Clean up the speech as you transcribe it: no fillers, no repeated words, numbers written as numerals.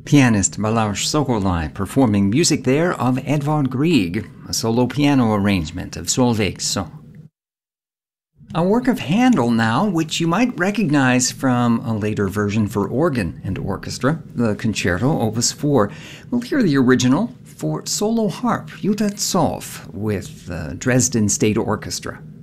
Pianist Balázs Szokolai performing music there of Edvard Grieg, a solo piano arrangement of Solveig's song. A work of Handel now, which you might recognize from a later version for organ and orchestra, the Concerto Opus 4. We'll hear the original for solo harp, Jutta Zoff, with the Dresden State Orchestra.